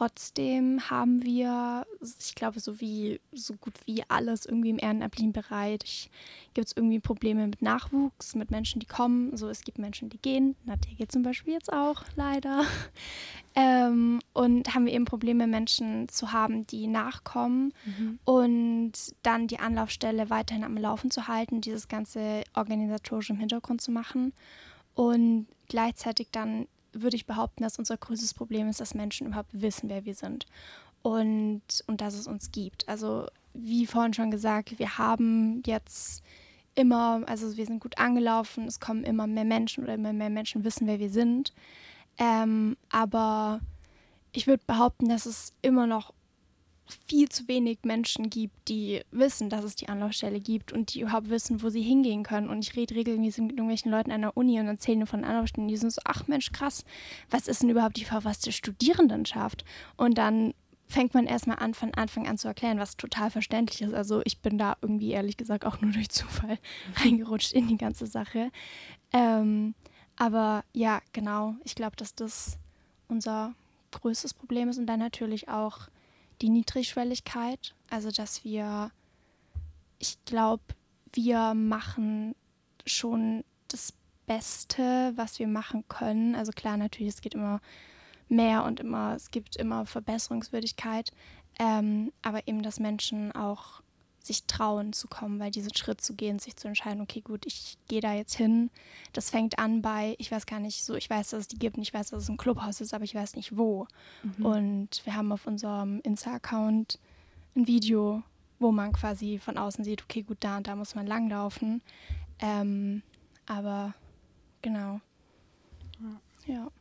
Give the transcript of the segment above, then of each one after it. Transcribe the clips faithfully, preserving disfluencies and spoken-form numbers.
trotzdem haben wir, ich glaube, so wie so gut wie alles irgendwie im ehrenamtlichen Bereich gibt es irgendwie Probleme mit Nachwuchs, mit Menschen, die kommen. So, es gibt Menschen, die gehen. Nadja geht zum Beispiel jetzt auch, leider. Ähm, und haben wir eben Probleme, Menschen zu haben, die nachkommen Mhm. und dann die Anlaufstelle weiterhin am Laufen zu halten, dieses ganze organisatorische im Hintergrund zu machen. Und gleichzeitig dann würde ich behaupten, dass unser größtes Problem ist, dass Menschen überhaupt wissen, wer wir sind und, und dass es uns gibt. Also wie vorhin schon gesagt, wir haben jetzt immer, also wir sind gut angelaufen, es kommen immer mehr Menschen oder immer mehr Menschen wissen, wer wir sind. Ähm, aber ich würde behaupten, dass es immer noch viel zu wenig Menschen gibt, die wissen, dass es die Anlaufstelle gibt und die überhaupt wissen, wo sie hingehen können. Und ich rede regelmäßig mit irgendwelchen Leuten an der Uni und erzähle von Anlaufstellen, die sind so, ach Mensch, krass, was ist denn überhaupt die verfasste Studierendenschaft? Und dann fängt man erstmal an, von Anfang an zu erklären, was total verständlich ist. Also ich bin da irgendwie ehrlich gesagt auch nur durch Zufall reingerutscht in die ganze Sache. Ähm, aber ja, genau, ich glaube, dass das unser größtes Problem ist und dann natürlich auch die Niedrigschwelligkeit, also dass wir, ich glaube, wir machen schon das Beste, was wir machen können. Also klar, natürlich, es geht immer mehr und immer, es gibt immer Verbesserungswürdigkeit, ähm, aber eben, dass Menschen auch sich trauen zu kommen, weil diesen Schritt zu gehen, sich zu entscheiden, okay, gut, ich gehe da jetzt hin. Das fängt an bei, ich weiß gar nicht, so ich weiß, dass es die gibt und ich weiß, dass es ein Clubhaus ist, aber ich weiß nicht wo. Mhm. Und wir haben auf unserem Insta-Account ein Video, wo man quasi von außen sieht, okay, gut, da und da muss man langlaufen. Ähm, aber genau. Ja. ja.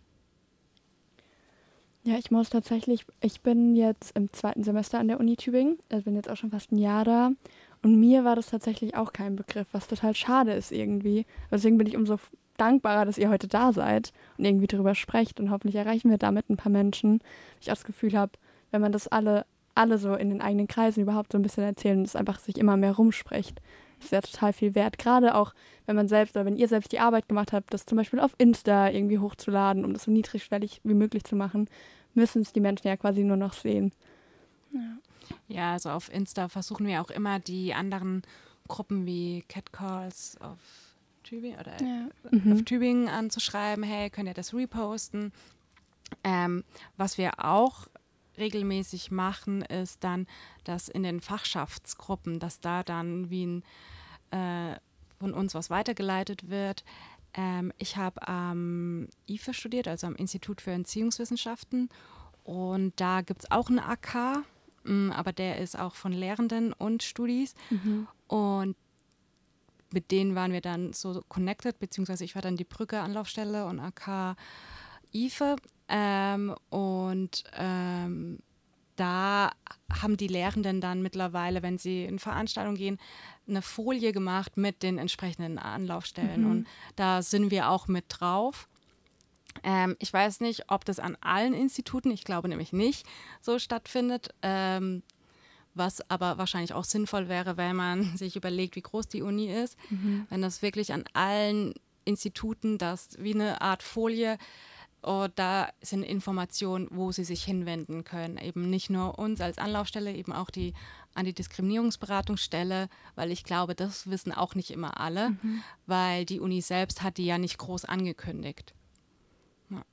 Ja, ich muss tatsächlich, ich bin jetzt im zweiten Semester an der Uni Tübingen, also bin jetzt auch schon fast ein Jahr da und mir war das tatsächlich auch kein Begriff, was total schade ist irgendwie. Deswegen bin ich umso dankbarer, dass ihr heute da seid und irgendwie darüber sprecht und hoffentlich erreichen wir damit ein paar Menschen. Ich auch das Gefühl habe, wenn man das alle, alle so in den eigenen Kreisen überhaupt so ein bisschen erzählen und es einfach sich immer mehr rumspricht, ist ja total viel wert. Gerade auch, wenn man selbst oder wenn ihr selbst die Arbeit gemacht habt, das zum Beispiel auf Insta irgendwie hochzuladen, um das so niedrigschwellig wie möglich zu machen, müssen es die Menschen ja quasi nur noch sehen. Ja. Ja, also auf Insta versuchen wir auch immer die anderen Gruppen wie Catcalls auf Tübingen oder Ja. Mhm. auf Tübingen anzuschreiben, hey, könnt ihr das reposten? Ähm, was wir auch regelmäßig machen, ist dann, dass in den Fachschaftsgruppen, dass da dann wie ein, äh, von uns was weitergeleitet wird. Ähm, ich habe am I F E studiert, also am Institut für Erziehungswissenschaften, und da gibt es auch einen A K, mh, aber der ist auch von Lehrenden und Studis, Mhm. und mit denen waren wir dann so connected, beziehungsweise ich war dann die Brücke, Anlaufstelle und A K I F E. Ähm, und ähm, da haben die Lehrenden dann mittlerweile, wenn sie in Veranstaltungen gehen, eine Folie gemacht mit den entsprechenden Anlaufstellen. Mhm. Und da sind wir auch mit drauf. Ähm, ich weiß nicht, ob das an allen Instituten, ich glaube nämlich nicht, so stattfindet. Ähm, was aber wahrscheinlich auch sinnvoll wäre, wenn man sich überlegt, wie groß die Uni ist. Mhm. Wenn das wirklich an allen Instituten, das wie eine Art Folie, oh, da sind Informationen, wo sie sich hinwenden können. Eben nicht nur uns als Anlaufstelle, eben auch die Antidiskriminierungsberatungsstelle, weil ich glaube, das wissen auch nicht immer alle, Mhm. weil die Uni selbst hat die ja nicht groß angekündigt. Ja.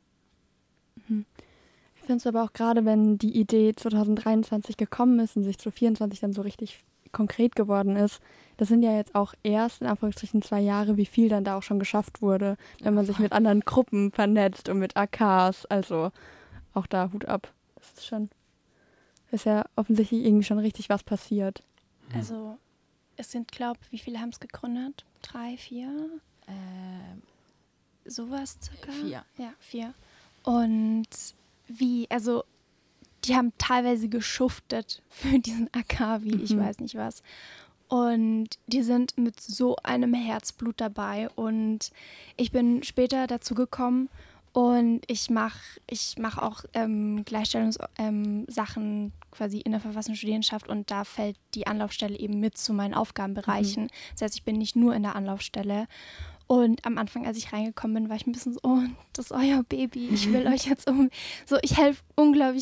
Mhm. Ich finde es aber auch gerade, wenn die Idee zwanzig dreiundzwanzig gekommen ist und sich zu vierundzwanzig dann so richtig konkret geworden ist, das sind ja jetzt auch erst in Anführungsstrichen zwei Jahre, wie viel dann da auch schon geschafft wurde, wenn man sich mit anderen Gruppen vernetzt und mit A Ks, also auch da Hut ab. Das ist schon, ist ja offensichtlich irgendwie schon richtig was passiert. Also es sind, glaube ich, wie viele haben es gegründet? Drei, vier? Ähm, Sowas circa? vier. Ja, vier. Und wie, also die haben teilweise geschuftet für diesen A K, wie ich Mhm. weiß nicht was. Und die sind mit so einem Herzblut dabei. Und ich bin später dazu gekommen und ich mache ich mach auch ähm, Gleichstellungssachen ähm, quasi in der Verfassungsstudierendenschaft und da fällt die Anlaufstelle eben mit zu meinen Aufgabenbereichen. Mhm. Das heißt, ich bin nicht nur in der Anlaufstelle. Und am Anfang, als ich reingekommen bin, war ich ein bisschen so, oh, das ist euer Baby, ich will euch jetzt um. So, ich helfe unglaublich